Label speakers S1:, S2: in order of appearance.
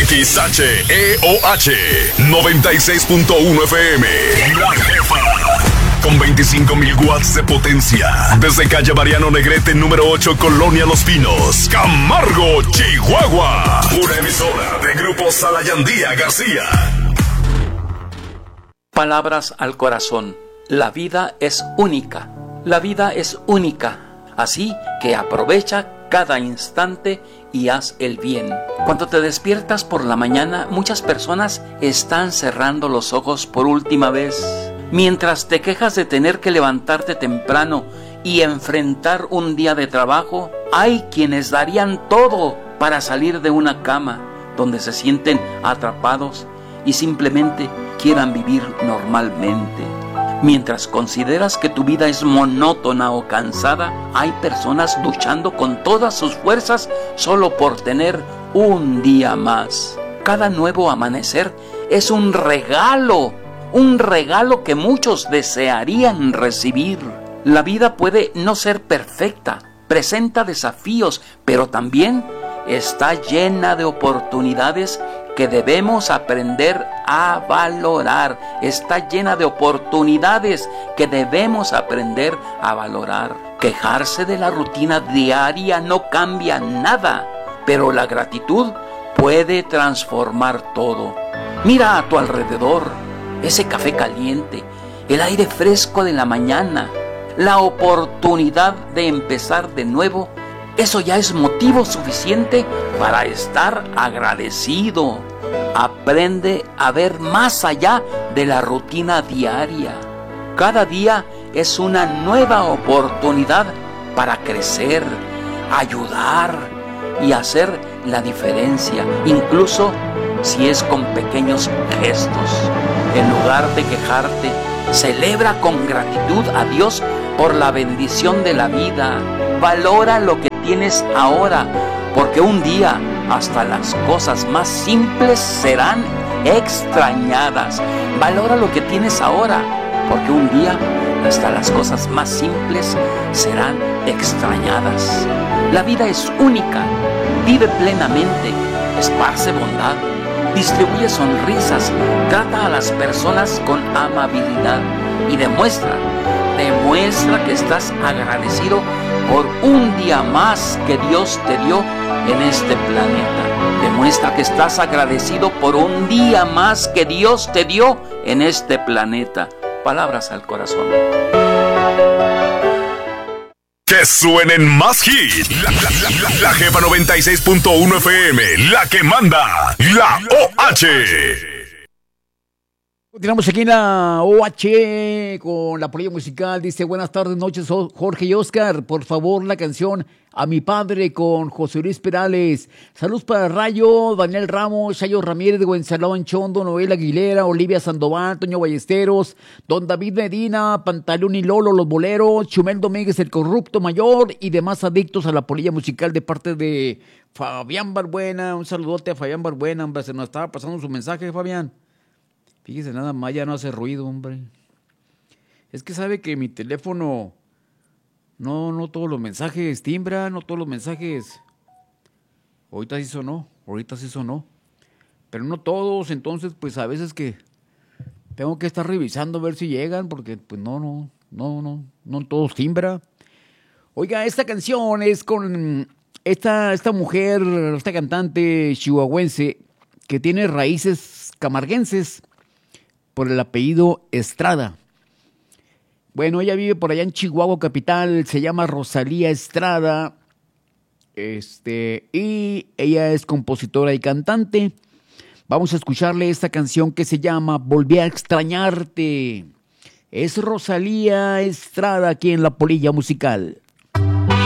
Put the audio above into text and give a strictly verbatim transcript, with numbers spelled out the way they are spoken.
S1: X H E O H noventa y seis punto uno F M. La Jefa. Con veinticinco mil watts de potencia. Desde calle Mariano Negrete, número ocho, Colonia Los Pinos, Camargo, Chihuahua. Una emisora de Grupo Salayandía García.
S2: Palabras al corazón. La vida es única. La vida es única. Así que aprovecha cada instante y haz el bien. Cuando te despiertas por la mañana, muchas personas están cerrando los ojos por última vez. Mientras te quejas de tener que levantarte temprano y enfrentar un día de trabajo, hay quienes darían todo para salir de una cama donde se sienten atrapados y simplemente quieran vivir normalmente. Mientras consideras que tu vida es monótona o cansada, hay personas luchando con todas sus fuerzas solo por tener un día más. Cada nuevo amanecer es un regalo, un regalo que muchos desearían recibir. La vida puede no ser perfecta, presenta desafíos, pero también está llena de oportunidades que debemos aprender a valorar. Está llena de oportunidades que debemos aprender a valorar. Quejarse de la rutina diaria no cambia nada, pero la gratitud puede transformar todo. Mira a tu alrededor, ese café caliente, el aire fresco de la mañana, la oportunidad de empezar de nuevo. Eso ya es motivo suficiente para estar agradecido. Aprende a ver más allá de la rutina diaria. Cada día es una nueva oportunidad para crecer, ayudar y hacer la diferencia, incluso si es con pequeños gestos. En lugar de quejarte, celebra con gratitud a Dios por la bendición de la vida. Valora lo que tienes ahora, porque un día hasta las cosas más simples serán extrañadas. Valora lo que tienes ahora, porque un día hasta las cosas más simples serán extrañadas. La vida es única. Vive plenamente, esparce bondad, distribuye sonrisas, trata a las personas con amabilidad y demuestra, demuestra que estás agradecido por un día más que Dios te dio en este planeta. Demuestra que estás agradecido por un día más que Dios te dio en este planeta. Palabras al corazón.
S1: Que suenen más hits. La, la, la, la, la Jefa noventa y seis punto uno F M, la que manda, la O H.
S3: Continuamos aquí en la O H con la polilla musical. Dice: buenas tardes, noches, Jorge y Oscar. Por favor, la canción A mi padre con José Luis Perales. Saludos para Rayo, Daniel Ramos, Chayo Ramírez, Gonzalo Anchondo, Noel Aguilera, Olivia Sandoval, Toño Ballesteros, Don David Medina, Pantaleón y Lolo, Los Boleros, Chumel Domínguez, el corrupto mayor y demás adictos a la polilla musical de parte de Fabián Barbuena. Un saludote a Fabián Barbuena, hombre, se nos estaba pasando su mensaje, Fabián. Fíjese, nada más, ya no hace ruido, hombre. Es que sabe que mi teléfono, no, no todos los mensajes timbran, no todos los mensajes. Ahorita sí sonó, ahorita sí sonó. Pero no todos, entonces, pues a veces que tengo que estar revisando a ver si llegan, porque pues no, no, no, no, no todos timbra. Oiga, esta canción es con esta, esta mujer, esta cantante chihuahuense, que tiene raíces camarguenses, por el apellido Estrada. Bueno, ella vive por allá en Chihuahua capital, se llama Rosalía Estrada, este, y ella es compositora y cantante. Vamos a escucharle esta canción que se llama Volví a extrañarte. Es Rosalía Estrada aquí en La Polilla Musical.